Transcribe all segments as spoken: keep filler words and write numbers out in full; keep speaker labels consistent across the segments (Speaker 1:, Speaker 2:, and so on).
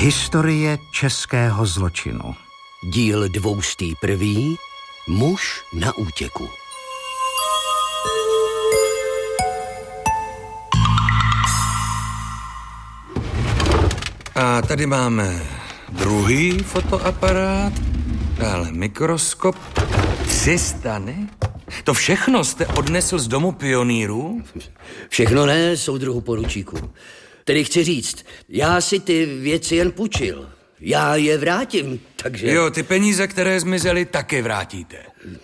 Speaker 1: Historie českého zločinu.
Speaker 2: Díl dvoustý prvý. Muž na útěku.
Speaker 3: A tady máme druhý fotoaparát, dále mikroskop, tři stany. To všechno jste odnesl z domu pionýrů?
Speaker 2: Všechno ne, soudruhu poručíku. Tedy chci říct, já si ty věci jen půjčil. Já je vrátím, takže...
Speaker 3: Jo, ty peníze, které zmizely, taky vrátíte.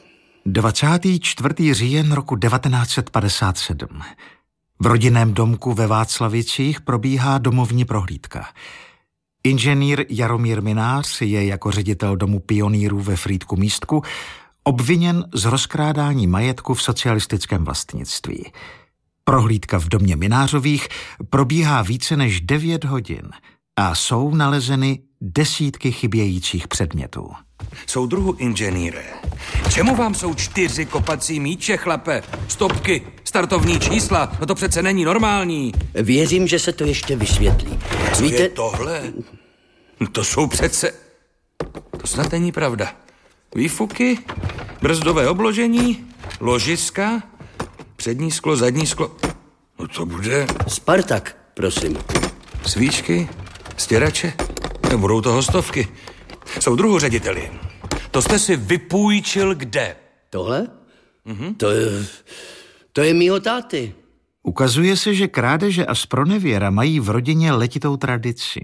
Speaker 1: dvacátého čtvrtého října roku devatenáct set padesát sedm. V rodinném domku ve Václavicích probíhá domovní prohlídka. Inženýr Jaromír Minář je jako ředitel domu pionýrů ve Frýdku-Místku obviněn z rozkrádání majetku v socialistickém vlastnictví. Prohlídka v domě Minářových probíhá více než devět hodin a jsou nalezeny desítky chybějících předmětů.
Speaker 3: Soudruhu inženýre, k čemu vám jsou čtyři kopací míče, chlape? Stopky, startovní čísla, no to přece není normální.
Speaker 2: Věřím, že se to ještě vysvětlí.
Speaker 3: Co
Speaker 2: Víte...
Speaker 3: je tohle? No to jsou přece... To snad není pravda. Výfuky, brzdové obložení, ložiska, přední sklo, zadní sklo... No to bude...
Speaker 2: Spartak, prosím.
Speaker 3: Svíčky, stěrače, nebudou to hostovky. Soudruhu řediteli, to jste si vypůjčil kde?
Speaker 2: Tohle? Mhm. To je... To je mýho táty.
Speaker 1: Ukazuje se, že krádeže a zpronevěra mají v rodině letitou tradici.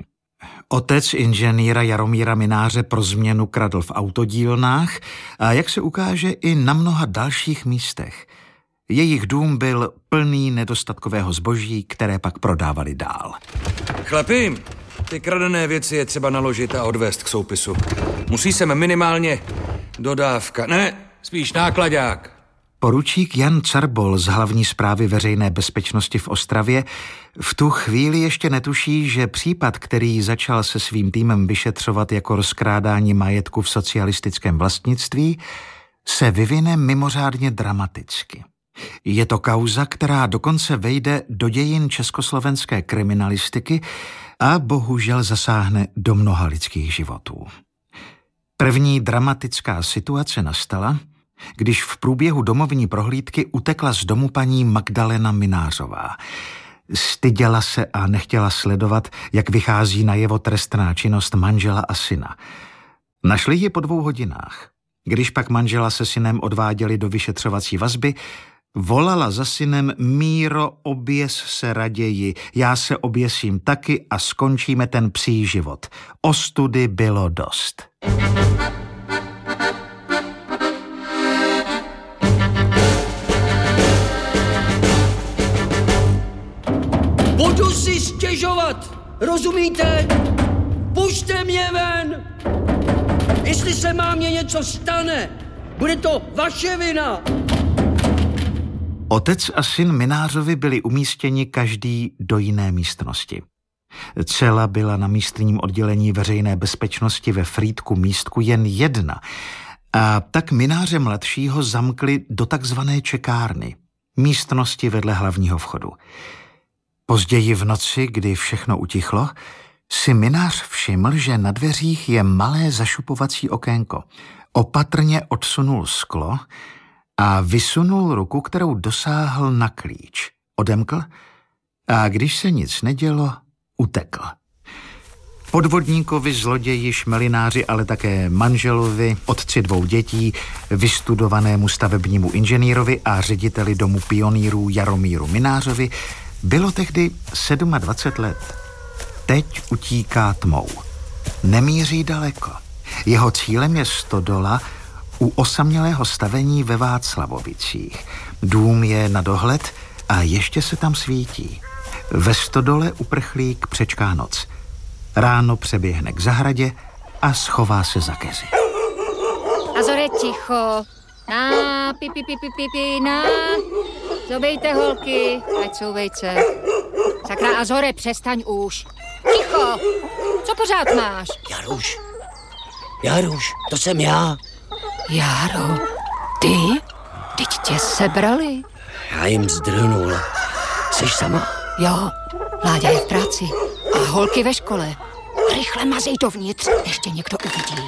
Speaker 1: Otec inženýra Jaromíra Mináře pro změnu kradl v autodílnách a jak se ukáže i na mnoha dalších místech. Jejich dům byl plný nedostatkového zboží, které pak prodávali dál.
Speaker 3: Chlapi, ty kradené věci je třeba naložit a odvést k soupisu. Musí sem minimálně dodávka, ne, spíš nákladák.
Speaker 1: Poručík Jan Carbol z hlavní správy veřejné bezpečnosti v Ostravě v tu chvíli ještě netuší, že případ, který začal se svým týmem vyšetřovat jako rozkrádání majetku v socialistickém vlastnictví, se vyvine mimořádně dramaticky. Je to kauza, která dokonce vejde do dějin československé kriminalistiky a bohužel zasáhne do mnoha lidských životů. První dramatická situace nastala, když v průběhu domovní prohlídky utekla z domu paní Magdalena Minářová. Styděla se a nechtěla sledovat, jak vychází najevo trestná činnost manžela a syna. Našli ji po dvou hodinách. Když pak manžela se synem odváděli do vyšetřovací vazby, volala za synem: Míro, oběs se raději, já se oběsím taky a skončíme ten psí život. Ostudy bylo dost.
Speaker 2: Budu si stěžovat, rozumíte? Pušťte mě ven! Jestli se má mně něco stane, bude to vaše vina!
Speaker 1: Otec a syn Minářovi byli umístěni každý do jiné místnosti. Cela byla na místním oddělení veřejné bezpečnosti ve Frýdku-Místku jen jedna a tak Mináře mladšího zamkli do takzvané čekárny, místnosti vedle hlavního vchodu. Později v noci, kdy všechno utichlo, si Minář všiml, že na dveřích je malé zašupovací okénko. Opatrně odsunul sklo a vysunul ruku, kterou dosáhl na klíč. Odemkl a když se nic nedělo, utekl. Podvodníkovi, zloději, šmelináři, ale také manželovi, otci dvou dětí, vystudovanému stavebnímu inženýrovi a řediteli domu pionýrů Jaromíru Minářovi bylo tehdy dvacet sedm let. Teď utíká tmou. Nemíří daleko. Jeho cílem je stodola u osamělého stavení ve Václavovicích. Dům je na dohled a ještě se tam svítí. Ve stodole uprchlík přečká noc. Ráno přeběhne k zahradě a schová se za keři.
Speaker 4: Azore, ticho. Na, pi, pi, pi, pi, pi, pi, na. Zobejte holky, ať jsou vejce. Sakra, Azore, přestaň už. Ticho, co pořád máš?
Speaker 2: Jaruš, Jaruš, to jsem já.
Speaker 4: Járo, ty? Teď tě sebrali.
Speaker 2: Já jim zdrhnul. Jsi sama?
Speaker 4: Jo, Láďa je v práci a holky ve škole. rychle mazej dovnitř, ještě někdo uvidí.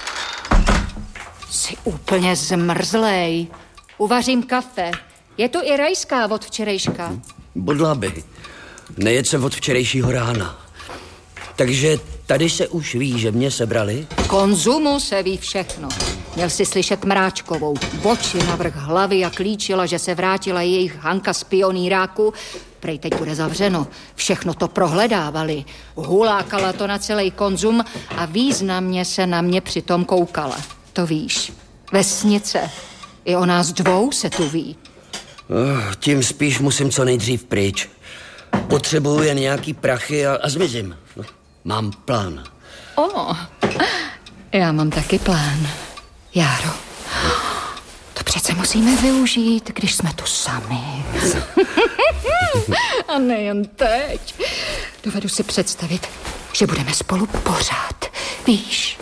Speaker 4: Jsi úplně zmrzlej. Uvařím kafe. Je tu i rajská od včerejška.
Speaker 2: Bodla by. Nejet jsem od včerejšího rána. Takže tady se už ví, že mě sebrali?
Speaker 4: Konzumu se ví všechno. Měl si slyšet Mráčkovou. Oči navrch hlavy a klíčila, že se vrátila jejich Hanka z pioníráku. Prej teď bude zavřeno. Všechno to prohledávali. Hulákala to na celý konzum a významně se na mě přitom koukala. To víš. Vesnice. I o nás dvou se tu ví.
Speaker 2: Oh, tím spíš musím co nejdřív pryč. Potřebuju jen nějaký prachy a, a zmizím. No, mám plán.
Speaker 4: O, já mám taky plán. Járo, to přece musíme využít, když jsme tu sami. A nejen teď. Dovedu si představit, že budeme spolu pořád. Víš?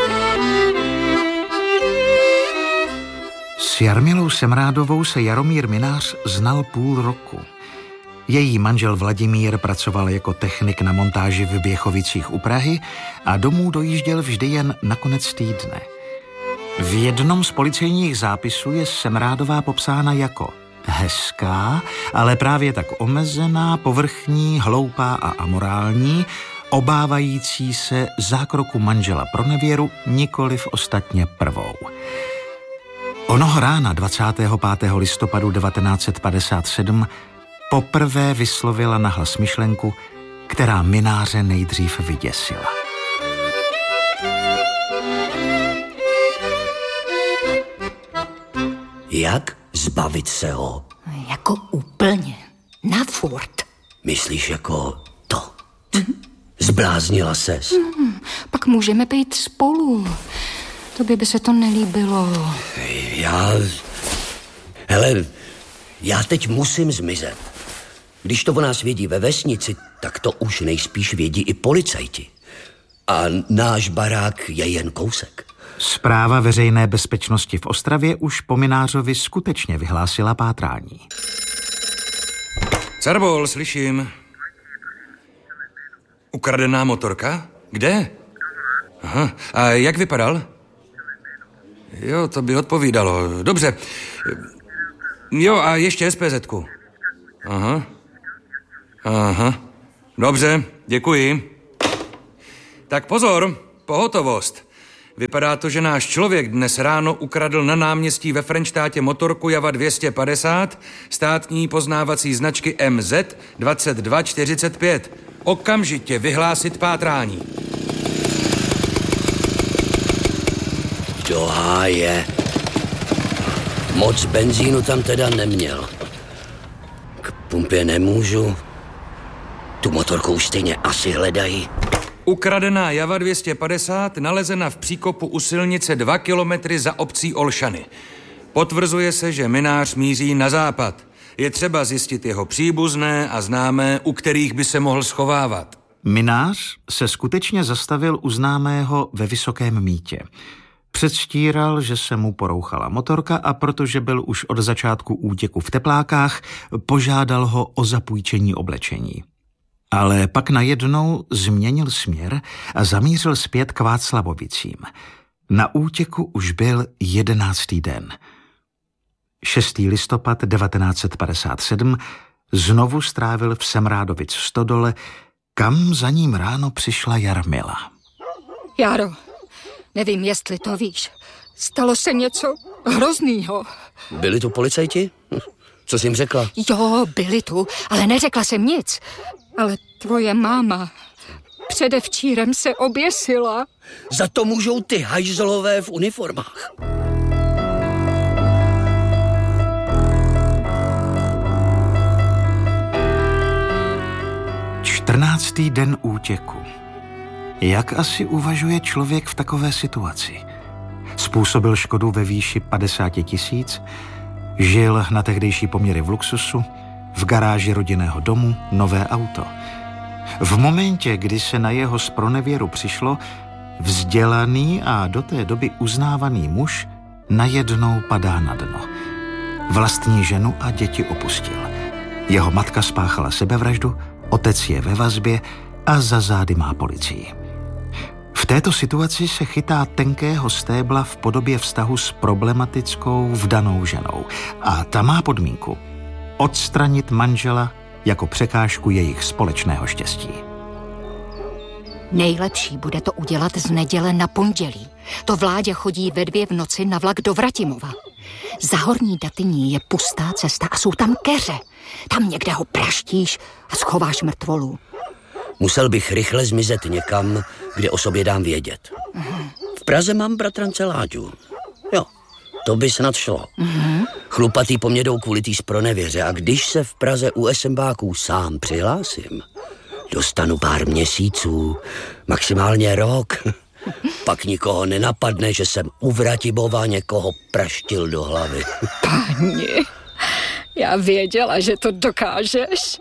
Speaker 1: S Jarmilou Semrádovou se Jaromír Minář znal půl roku. Její manžel Vladimír pracoval jako technik na montáži v Běchovicích u Prahy a domů dojížděl vždy jen na konec týdne. V jednom z policejních zápisů je Semrádová popsána jako hezká, ale právě tak omezená, povrchní, hloupá a amorální, obávající se zákroku manžela pronevěru, nikoliv ostatně prvou. Onoho rána dvacátého pátého listopadu devatenáct set padesát sedm poprvé vyslovila nahlas myšlenku, která Mináře nejdřív vyděsila.
Speaker 2: Jak zbavit se ho?
Speaker 4: Jako úplně. Na furt.
Speaker 2: Myslíš jako to? Mm-hmm. Zbláznila ses?
Speaker 4: Mm, pak můžeme být spolu. Tobě by se to nelíbilo.
Speaker 2: Já... Hele, já teď musím zmizet. Když to o nás vědí ve vesnici, tak to už nejspíš vědí i policajti. A náš barák je jen kousek.
Speaker 1: Správa veřejné bezpečnosti v Ostravě už po Minářovi skutečně vyhlásila pátrání.
Speaker 3: Carbol, slyším. Ukradená motorka? Kde? Aha, a jak vypadal? Jo, to by odpovídalo. Dobře. Jo, a ještě es pé zetku. Aha. Aha. Dobře, děkuji. Tak pozor, pohotovost. Vypadá to, že náš člověk dnes ráno ukradl na náměstí ve Frenštátě motorku Java dvě stě padesát, státní poznávací značky em zet dvacet dva čtyřicet pět. Okamžitě vyhlásit pátrání.
Speaker 2: Do háje. Moc benzínu tam teda neměl. K pumpě nemůžu. Tu motorku už stejně asi hledají.
Speaker 3: Ukradená Java dvě stě padesát nalezena v příkopu u silnice dva kilometry za obcí Olšany. Potvrzuje se, že Minář míří na západ. Je třeba zjistit jeho příbuzné a známé, u kterých by se mohl schovávat.
Speaker 1: Minář se skutečně zastavil u známého ve Vysokém Mýtě. Předstíral, že se mu porouchala motorka a protože byl už od začátku útěku v teplákách, požádal ho o zapůjčení oblečení. Ale pak najednou změnil směr a zamířil zpět k Václavovicím. Na útěku už byl jedenáctý den. šestý listopad devatenáct set padesát sedm znovu strávil v Semrádovic Stodole, kam za ním ráno přišla Jarmila.
Speaker 4: Járo, nevím, jestli to víš. Stalo se něco hroznýho.
Speaker 2: Byli tu policajti? Co jsi jim řekla?
Speaker 4: Jo, byli tu, ale neřekla jsem nic. Ale tvoje máma předevčírem se oběsila.
Speaker 2: Za to můžou ty hajzlové v uniformách.
Speaker 1: čtrnáctý den útěku. Jak asi uvažuje člověk v takové situaci? Způsobil škodu ve výši padesát tisíc, žil na tehdejší poměry v luxusu, v garáži rodinného domu nové auto. V momentě, kdy se na jeho zpronevěru přišlo, vzdělaný a do té doby uznávaný muž najednou padá na dno. Vlastní ženu a děti opustil. Jeho matka spáchala sebevraždu, otec je ve vazbě a za zády má policii. této situaci se chytá tenkého stébla v podobě vztahu s problematickou vdanou ženou. A ta má podmínku odstranit manžela jako překážku jejich společného štěstí.
Speaker 4: Nejlepší bude to udělat z neděle na pondělí. To Vláďa chodí ve dvě v noci na vlak do Vratimova. Za Horní Datyní je pustá cesta a jsou tam keře. Tam někde ho praštíš a schováš mrtvolu.
Speaker 2: Musel bych rychle zmizet někam, kde o sobě dám vědět. Uh-huh. V Praze mám bratrance Láďu. Jo, to by snad šlo. Uh-huh. Chlupatý po mě jdou kvůli tý zpronevěře a když se v Praze u SMBáků sám přihlásím, dostanu pár měsíců, maximálně rok. Pak nikoho nenapadne, že jsem u Vratimova někoho praštil do hlavy.
Speaker 4: Páni, já věděla, že to dokážeš.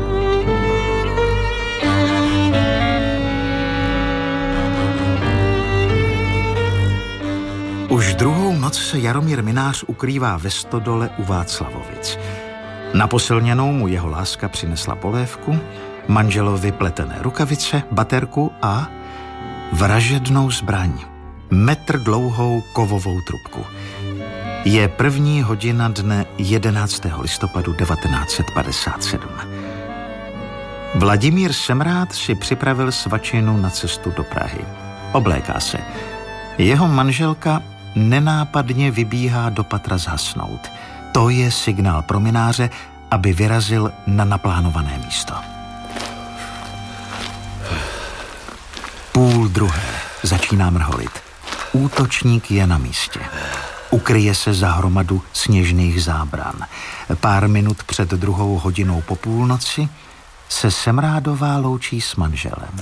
Speaker 1: Už druhou noc se Jaromír Minář ukrývá ve stodole u Václavovic. Na posilněnou mu jeho láska přinesla polévku, manželovi pletené rukavice, baterku a vražednou zbraň. Metr dlouhou kovovou trubku. Je první hodina dne jedenáctého listopadu devatenáct set padesát sedm. Vladimír Semrád si připravil svačinu na cestu do Prahy. Obléká se. Jeho manželka nenápadně vybíhá do patra zhasnout. To je signál pro Mináře, aby vyrazil na naplánované místo. Půl druhé začíná mrholit. Útočník je na místě. Ukryje se za hromadu sněžných zábran. Pár minut před druhou hodinou po půlnoci se Semrádová loučí s manželem.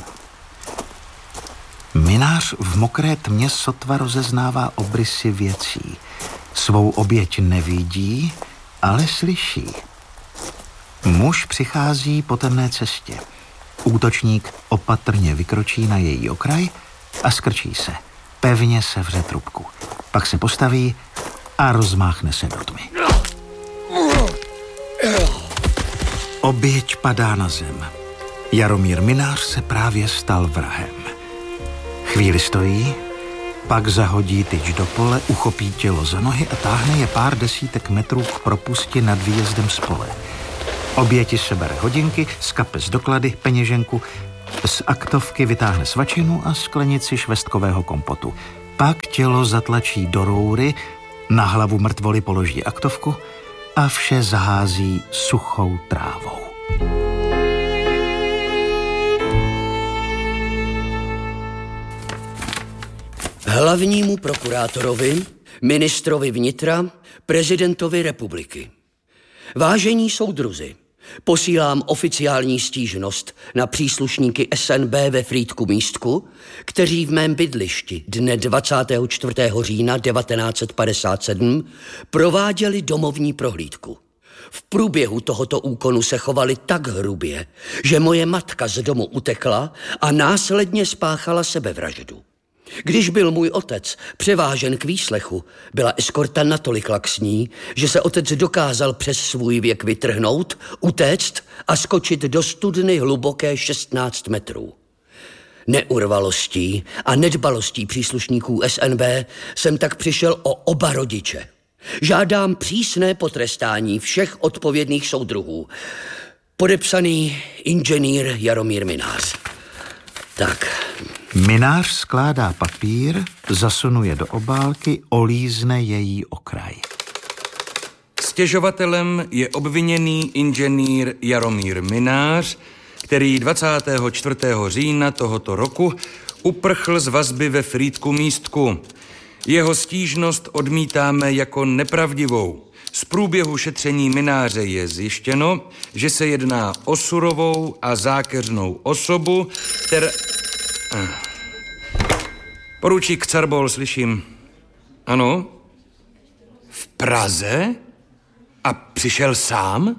Speaker 1: Minář v mokré tmě sotva rozeznává obrysy věcí. Svou oběť nevidí, ale slyší. Muž přichází po temné cestě. Útočník opatrně vykročí na její okraj a skrčí se. Pevně sevře trubku. Pak se postaví a rozmáchne se do tmy. Oběť padá na zem. Jaromír Minář se právě stal vrahem. Chvíli stojí, pak zahodí tyč do pole, uchopí tělo za nohy a táhne je pár desítek metrů k propusti nad výjezdem z pole. Oběti sebere hodinky, z kapes doklady, peněženku, z aktovky vytáhne svačinu a sklenici švestkového kompotu. Pak tělo zatlačí do roury, na hlavu mrtvoly položí aktovku a vše zahází suchou trávou.
Speaker 2: Hlavnímu prokurátorovi, ministrovi vnitra, prezidentovi republiky. Vážení soudruzi, posílám oficiální stížnost na příslušníky S N B ve Frýdku Místku, kteří v mém bydlišti dne dvacátého čtvrtého října devatenáct set padesát sedm prováděli domovní prohlídku. V průběhu tohoto úkonu se chovali tak hrubě, že moje matka z domu utekla a následně spáchala sebevraždu. Když byl můj otec převážen k výslechu, byla eskorta natolik laxní, že se otec dokázal přes svůj věk vytrhnout, utéct a skočit do studny hluboké šestnáct metrů. Neurvalostí a nedbalostí příslušníků S N B jsem tak přišel o oba rodiče. Žádám přísné potrestání všech odpovědných soudruhů. Podepsaný inženýr Jaromír Minář. Tak.
Speaker 1: Minář skládá papír, zasunuje do obálky, olízne její okraj.
Speaker 3: Stěžovatelem je obviněný inženýr Jaromír Minář, který dvacátého čtvrtého října tohoto roku uprchl z vazby ve Frýdku Místku. Jeho stížnost odmítáme jako nepravdivou. Z průběhu šetření Mináře je zjištěno, že se jedná o surovou a zákeřnou osobu, která... Poručík Carbol, slyším. Ano? V Praze? A přišel sám?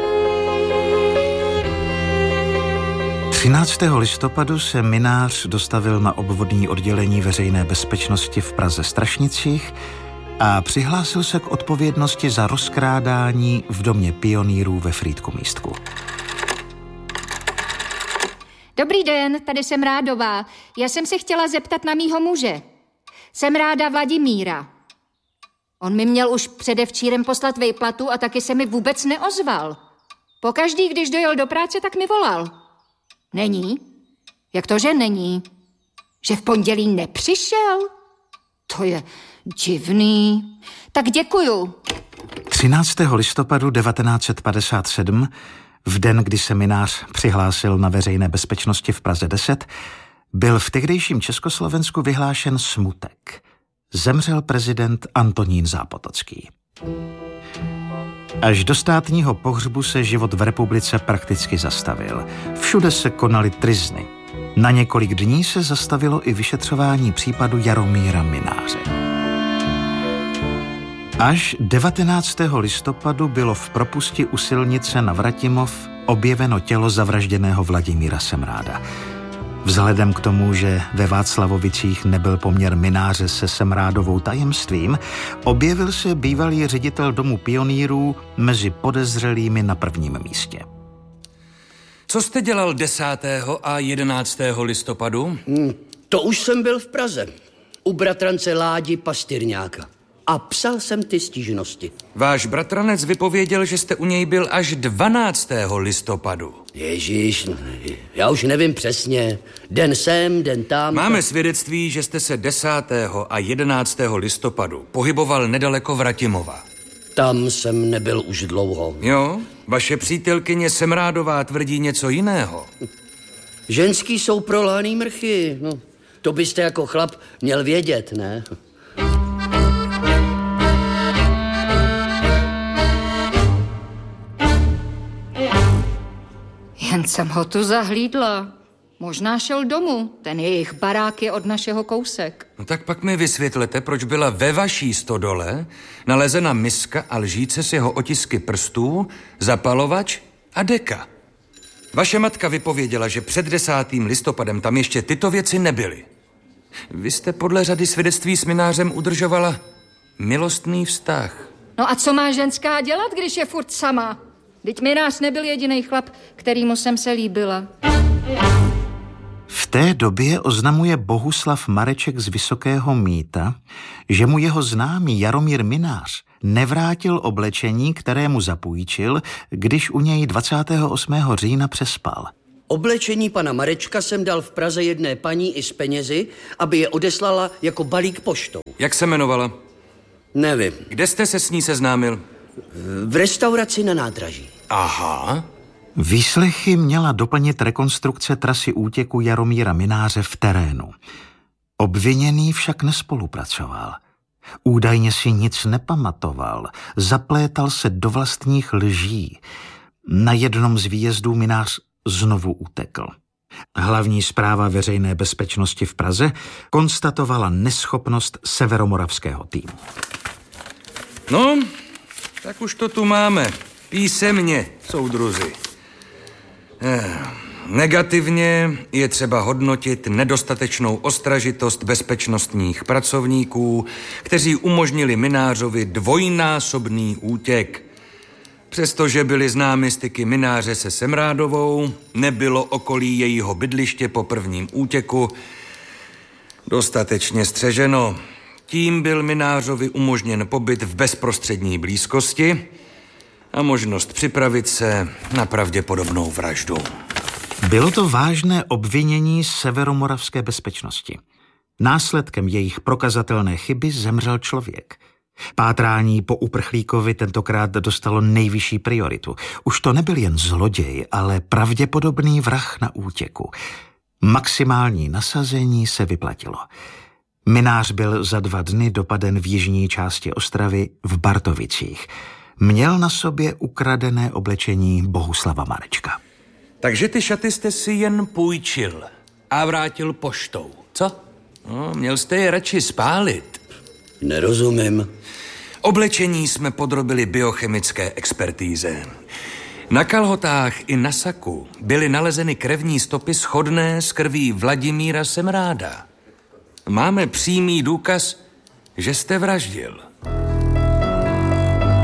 Speaker 1: třináctého listopadu se Minář dostavil na obvodní oddělení veřejné bezpečnosti v Praze Strašnicích a přihlásil se k odpovědnosti za rozkrádání v domě pionýrů ve Frýdku Místku.
Speaker 4: Dobrý den, tady jsem Rádová. Já jsem se chtěla zeptat na mýho muže. Jsem Ráda Vladimíra. On mi měl už předevčírem poslat výplatu a taky se mi vůbec neozval. Pokaždý, když dojel do práce, tak mi volal. Není? Jak to, že není? Že v pondělí nepřišel? To je divný. Tak děkuju.
Speaker 1: třináctého listopadu devatenáct set padesát sedm, v den, kdy se Mynář přihlásil na Veřejné bezpečnosti v Praze deset, byl v tehdejším Československu vyhlášen smutek. Zemřel prezident Antonín Zápotocký. Až do státního pohřbu se život v republice prakticky zastavil. Všude se konaly tryzny. Na několik dní se zastavilo i vyšetřování případu Jaromíra Mynáře. Až devatenáctého listopadu bylo v propusti u silnice na Vratimov objeveno tělo zavražděného Vladimíra Semráda. Vzhledem k tomu, že ve Václavovicích nebyl poměr Mynáře se Semrádovou tajemstvím, objevil se bývalý ředitel Domu pionýrů mezi podezřelými na prvním místě.
Speaker 3: Co jste dělal desátého a jedenáctého listopadu?
Speaker 2: Hmm, to už jsem byl v Praze. U bratrance Ládi Pastyrňáka. A psal jsem ty stížnosti.
Speaker 3: Váš bratranec vypověděl, že jste u něj byl až dvanáctého listopadu.
Speaker 2: Ježíš, já už nevím přesně. Den sem, den tam.
Speaker 3: Máme svědectví, že jste se desátého a jedenáctého listopadu pohyboval nedaleko Vratimova.
Speaker 2: Tam jsem nebyl už dlouho.
Speaker 3: Jo? Vaše přítelkyně Semrádová tvrdí něco jiného.
Speaker 2: Ženský jsou prolhaný mrchy. No, to byste jako chlap měl vědět, ne?
Speaker 4: Jen jsem ho tu zahlídla. Možná šel domů. Ten jejich barák je od našeho kousek.
Speaker 3: No tak pak mi vysvětlete, proč byla ve vaší stodole nalezena miska a lžíce s jeho otisky prstů, zapalovač a deka. Vaše matka vypověděla, že před desátým listopadem tam ještě tyto věci nebyly. Vy jste podle řady svědectví s Mynářem udržovala milostný vztah.
Speaker 4: No a co má ženská dělat, když je furt sama? Vždyť Mynář nebyl jediný chlap, kterýmu jsem se líbila.
Speaker 1: V té době oznamuje Bohuslav Mareček z Vysokého Mýta, že mu jeho známý Jaromír Mynář nevrátil oblečení, které mu zapůjčil, když u něj dvacátého osmého října přespal.
Speaker 2: Oblečení pana Marečka jsem dal v Praze jedné paní i s penězi, aby je odeslala jako balík poštou.
Speaker 3: Jak se jmenovala?
Speaker 2: Nevím.
Speaker 3: Kde jste se s ní seznámil?
Speaker 2: V restauraci na nádraží.
Speaker 3: Aha.
Speaker 1: Výslechy měla doplnit rekonstrukce trasy útěku Jaromíra Mynáře v terénu. Obviněný však nespolupracoval. Údajně si nic nepamatoval, zaplétal se do vlastních lží. Na jednom z výjezdů Mynář znovu utekl. Hlavní správa veřejné bezpečnosti v Praze konstatovala neschopnost severomoravského týmu.
Speaker 3: No, tak už to tu máme. Písemně, soudruzi. Eh, negativně je třeba hodnotit nedostatečnou ostražitost bezpečnostních pracovníků, kteří umožnili Mynářovi dvojnásobný útěk. Přestože byly známy styky Mynáře se Semrádovou, nebylo okolí jejího bydliště po prvním útěku dostatečně střeženo. Tím byl Mynářovi umožněn pobyt v bezprostřední blízkosti a možnost připravit se na pravděpodobnou vraždu.
Speaker 1: Bylo to vážné obvinění severomoravské bezpečnosti. Následkem jejich prokazatelné chyby zemřel člověk. Pátrání po uprchlíkovi tentokrát dostalo nejvyšší prioritu. Už to nebyl jen zloděj, ale pravděpodobný vrah na útěku. Maximální nasazení se vyplatilo. Mynář byl za dva dny dopaden v jižní části Ostravy v Bartovicích. Měl na sobě ukradené oblečení Bohuslava Marečka.
Speaker 3: Takže ty šaty jste si jen půjčil a vrátil poštou, co? No, měl jste je radši spálit.
Speaker 2: Nerozumím.
Speaker 3: Oblečení jsme podrobili biochemické expertíze. Na kalhotách i na saku byly nalezeny krevní stopy shodné s krví Vladimíra Semráda. Máme přímý důkaz, že jste vraždil.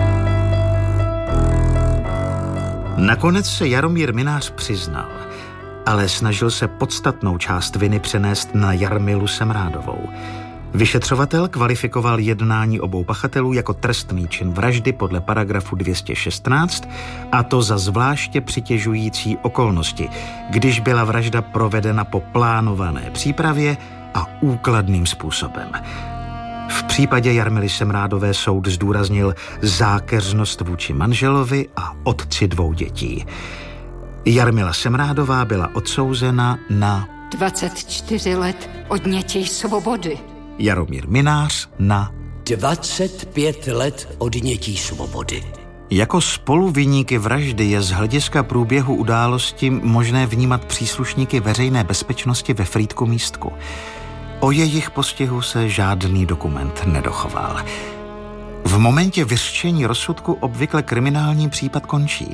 Speaker 1: Nakonec se Jaromír Mynář přiznal. ale snažil se podstatnou část viny přenést na Jarmilu Semrádovou. Vyšetřovatel kvalifikoval jednání obou pachatelů jako trestný čin vraždy podle paragrafu dvě stě šestnáct, a to za zvláště přitěžující okolnosti, když byla vražda provedena po plánované přípravě a úkladným způsobem. V případě Jarmily Semrádové soud zdůraznil zákeřnost vůči manželovi a otci dvou dětí. Jarmila Semrádová byla odsouzena na
Speaker 4: dvacet čtyři let odnětí svobody.
Speaker 1: Jaromír Minář na
Speaker 2: dvacet pět let odnětí svobody.
Speaker 1: Jako spoluviníky vraždy je z hlediska průběhu události možné vnímat příslušníky veřejné bezpečnosti ve Frýdku-Místku. O jejich postihu se žádný dokument nedochoval. V momentě vyřčení rozsudku obvykle kriminální případ končí.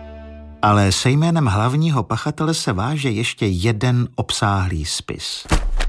Speaker 1: Ale se jménem hlavního pachatele se váže ještě jeden obsáhlý spis.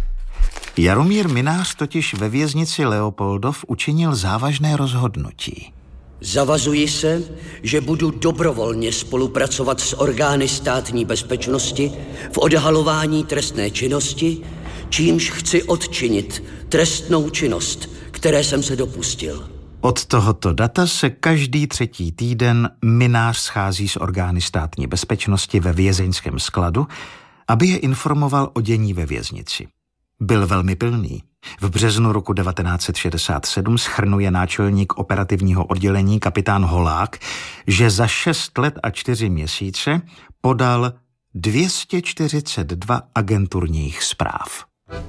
Speaker 1: Jaromír Minář totiž ve věznici Leopoldov učinil závažné rozhodnutí.
Speaker 2: Zavazuji se, že budu dobrovolně spolupracovat s orgány státní bezpečnosti v odhalování trestné činnosti, čímž chci odčinit trestnou činnost, které jsem se dopustil.
Speaker 1: Od tohoto data se každý třetí týden Minář schází s orgány státní bezpečnosti ve vězeňském skladu, aby je informoval o dění ve věznici. Byl velmi pilný. V březnu roku devatenáct set šedesát sedm shrnuje náčelník operativního oddělení kapitán Holák, že za šest let a čtyři měsíce podal dvě stě čtyřicet dva agenturních zpráv.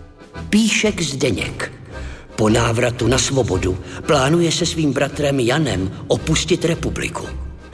Speaker 2: Píšek Zdeněk po návratu na svobodu plánuje se svým bratrem Janem opustit republiku.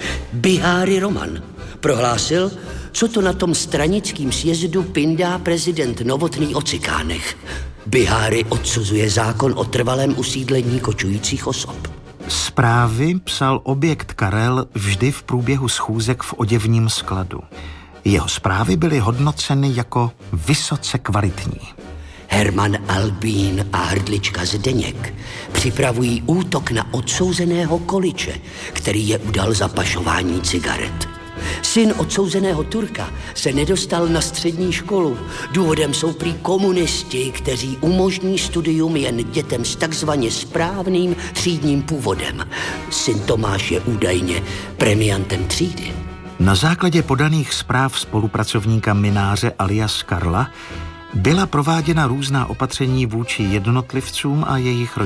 Speaker 2: Biháry Roman prohlásil, co to na tom stranickým sjezdu pindá prezident Novotný o cikánech. Biháry odsuzuje zákon o trvalém usídlení kočujících osob.
Speaker 1: Zprávy psal objekt Karel vždy v průběhu schůzek v oděvním skladu. Jeho zprávy byly hodnoceny jako vysoce kvalitní.
Speaker 2: Herman Albín a hrdlička Zdeněk připravují útok na odsouzeného Količe, který je udal za pašování cigaret. Syn odsouzeného Turka se nedostal na střední školu. Důvodem jsou prý komunisti, kteří umožní studium jen dětem s takzvaně správným třídním původem. Syn Tomáš je údajně premiantem třídy.
Speaker 1: Na základě podaných zpráv spolupracovníka Mináře alias Karla byla prováděna různá opatření vůči jednotlivcům a jejich